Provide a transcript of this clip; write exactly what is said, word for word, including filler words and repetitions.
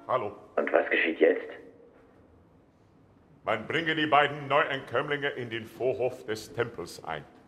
hallo. Und was geschieht jetzt? Man bringe die beiden Neuankömmlinge in den Vorhof des Tempels ein.